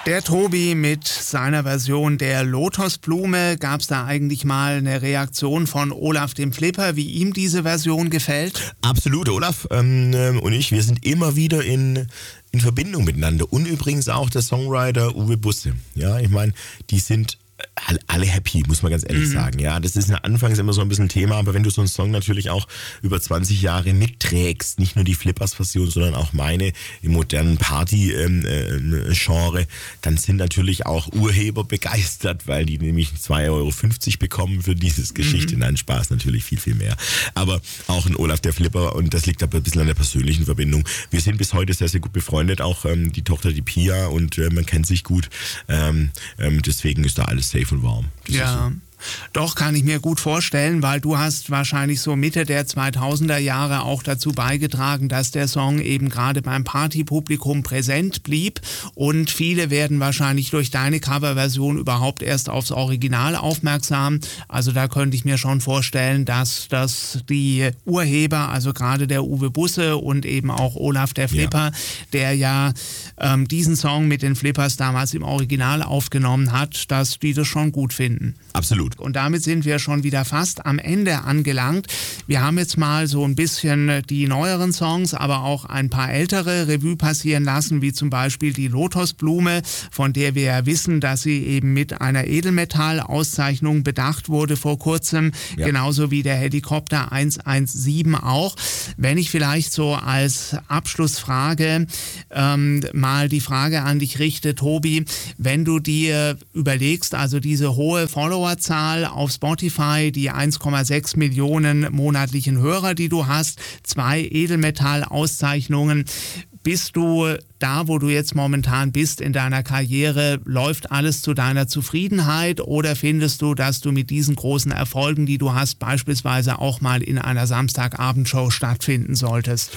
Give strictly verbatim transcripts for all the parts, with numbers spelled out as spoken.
Der Tobi mit seiner Version der Lotosblume. Gab es da eigentlich mal eine Reaktion von Olaf dem Flipper, wie ihm diese Version gefällt? Absolut, Olaf ähm, und ich, wir sind immer wieder in, in Verbindung miteinander. Und übrigens auch der Songwriter Uwe Busse. Ja, ich meine, die sind alle happy, muss man ganz ehrlich mhm. sagen. Ja, das ist ja anfangs immer so ein bisschen ein Thema, aber wenn du so einen Song natürlich auch über zwanzig Jahre mitträgst, nicht nur die Flippers-Version, sondern auch meine im modernen Party-Genre, ähm, dann sind natürlich auch Urheber begeistert, weil die nämlich zwei Euro fünfzig bekommen für dieses Geschichte. Mhm. Nein, Spaß natürlich viel, viel mehr. Aber auch ein Olaf der Flipper, und das liegt aber ein bisschen an der persönlichen Verbindung. Wir sind bis heute sehr, sehr gut befreundet, auch ähm, die Tochter, die Pia, und äh, man kennt sich gut. Ähm, ähm, deswegen ist da alles safe und warm. Das ja. Doch, kann ich mir gut vorstellen, weil du hast wahrscheinlich so Mitte der zweitausender Jahre auch dazu beigetragen, dass der Song eben gerade beim Partypublikum präsent blieb, und viele werden wahrscheinlich durch deine Coverversion überhaupt erst aufs Original aufmerksam. Also da könnte ich mir schon vorstellen, dass, dass die Urheber, also gerade der Uwe Busse und eben auch Olaf der Flipper, ja. der ja ähm, diesen Song mit den Flippers damals im Original aufgenommen hat, dass die das schon gut finden. Absolut. Und damit sind wir schon wieder fast am Ende angelangt. Wir haben jetzt mal so ein bisschen die neueren Songs, aber auch ein paar ältere Revue passieren lassen, wie zum Beispiel die Lotosblume, von der wir ja wissen, dass sie eben mit einer Edelmetall-Auszeichnung bedacht wurde vor kurzem, ja. genauso wie der Helikopter eins eins sieben auch. Wenn ich vielleicht so als Abschlussfrage ähm, mal die Frage an dich richte, Tobi, wenn du dir überlegst, also diese hohe Followerzahl auf Spotify, die eins Komma sechs Millionen monatlichen Hörer, die du hast, zwei Edelmetall-Auszeichnungen. Bist du da, wo du jetzt momentan bist in deiner Karriere, läuft alles zu deiner Zufriedenheit, oder findest du, dass du mit diesen großen Erfolgen, die du hast, beispielsweise auch mal in einer Samstagabendshow stattfinden solltest?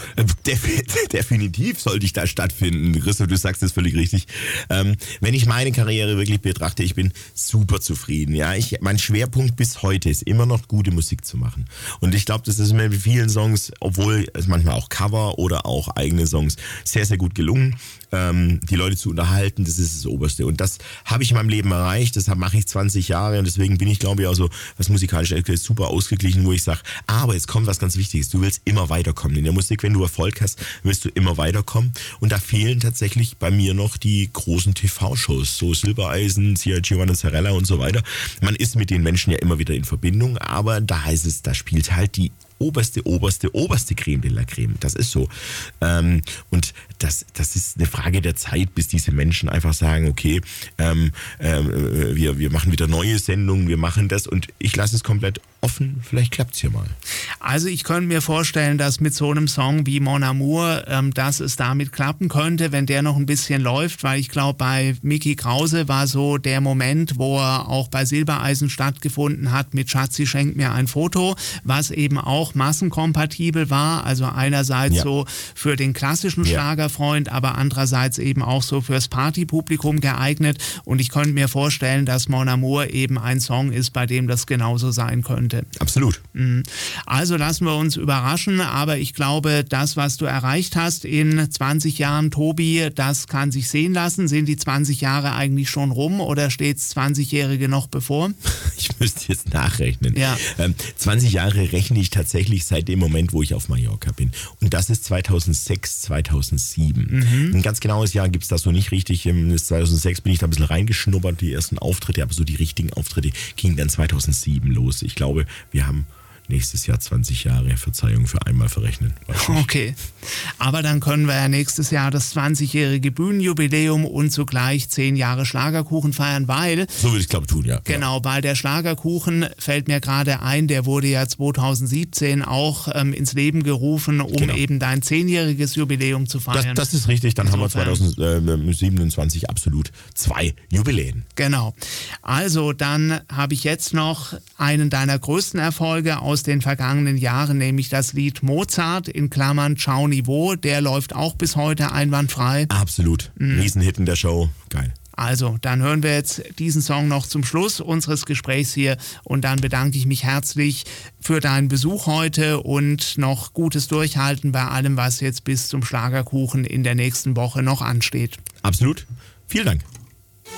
Definitiv sollte ich da stattfinden. Christoph, du sagst das völlig richtig. Ähm, wenn ich meine Karriere wirklich betrachte, ich bin super zufrieden. Ja, ich, mein Schwerpunkt bis heute ist immer noch, gute Musik zu machen. Und ich glaube, das ist mir mit vielen Songs, obwohl es manchmal auch Cover oder auch eigene Songs, sehr, sehr gut gelungen. Ähm, die Leute zu unterhalten, das ist das Oberste. Und das habe ich in meinem Leben erreicht, das mache ich zwanzig Jahre, und deswegen bin ich, glaube ich, auch so, was musikalisch ist, super ausgeglichen, wo ich sage, aber jetzt kommt was ganz Wichtiges, du willst immer weiterkommen. In der Musik, wenn du Erfolg hast, willst du immer weiterkommen, und da fehlen tatsächlich bei mir noch die großen T V-Shows, so Silbereisen, Giovanna Zarella und so weiter. Man ist mit den Menschen ja immer wieder in Verbindung, aber da heißt es, da spielt halt die oberste, oberste, oberste Creme de la Creme. Das ist so. Ähm, und das, das ist eine Frage der Zeit, bis diese Menschen einfach sagen, okay, ähm, ähm, wir, wir machen wieder neue Sendungen, wir machen das, und ich lasse es komplett offen. Vielleicht klappt es hier mal. Also ich könnte mir vorstellen, dass mit so einem Song wie Mon Amour, ähm, dass es damit klappen könnte, wenn der noch ein bisschen läuft, weil ich glaube, bei Micky Krause war so der Moment, wo er auch bei Silbereisen stattgefunden hat mit Schatzi schenkt mir ein Foto, was eben auch massenkompatibel war, also einerseits ja. so für den klassischen ja. Schlagerfreund, aber andererseits eben auch so fürs Partypublikum geeignet, und ich könnte mir vorstellen, dass Mon Amour eben ein Song ist, bei dem das genauso sein könnte. Absolut. Also lassen wir uns überraschen, aber ich glaube, das, was du erreicht hast in zwanzig Jahren, Tobi, das kann sich sehen lassen. Sind die zwanzig Jahre eigentlich schon rum, oder steht es zwanzigjährige noch bevor? Ich müsste jetzt nachrechnen. Ja. Ähm, zwanzig Jahre rechne ich tatsächlich seit dem Moment, wo ich auf Mallorca bin. Und das ist zweitausendsechs, zweitausendsieben. Mhm. Ein ganz genaues Jahr gibt es da so nicht richtig. Im zweitausendsechs bin ich da ein bisschen reingeschnuppert, die ersten Auftritte, aber so die richtigen Auftritte gingen dann zweitausendsieben los. Ich glaube, wir haben nächstes Jahr zwanzig Jahre, Verzeihung für einmal verrechnen. Okay, aber dann können wir ja nächstes Jahr das zwanzigjährige Bühnenjubiläum und zugleich zehn Jahre Schlagerkuchen feiern, weil... So würde ich glaube tun, ja. Genau, weil der Schlagerkuchen, fällt mir gerade ein, der wurde ja zweitausendsiebzehn auch ähm, ins Leben gerufen, um genau. eben dein zehnjähriges Jubiläum zu feiern. Das, das ist richtig, dann Insofern. haben wir zweitausendsiebenundzwanzig absolut zwei Jubiläen. Genau, also dann habe ich jetzt noch einen deiner größten Erfolge aus den vergangenen Jahren, nämlich das Lied Mozart in Klammern Ciao Niveau. Der läuft auch bis heute einwandfrei. Absolut. Mhm. Riesenhit in der Show. Geil. Also, dann hören wir jetzt diesen Song noch zum Schluss unseres Gesprächs hier, und dann bedanke ich mich herzlich für deinen Besuch heute und noch gutes Durchhalten bei allem, was jetzt bis zum Schlagerkuchen in der nächsten Woche noch ansteht. Absolut. Vielen Dank.